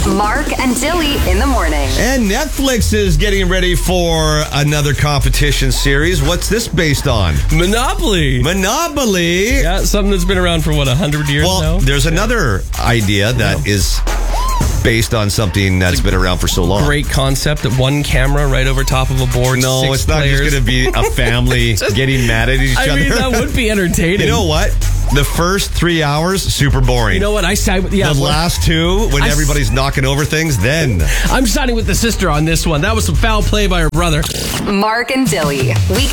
Mark and Dilly in the morning. And Netflix is getting ready for another competition series. What's this based on? Monopoly. Monopoly. Yeah, something that's been around for 100 years now? Well, there's another idea that is based on something that's been around for so long. Great concept that one camera right over top of a board. No, 6 it's not players. just going to be a family getting mad at each other. I mean, that would be entertaining. You know what? The first 3 hours, super boring. You know what? I side with the last 2, when everybody's knocking over things, then. I'm siding with the sister on this one. That was some foul play by her brother. Mark and Dilly, weekday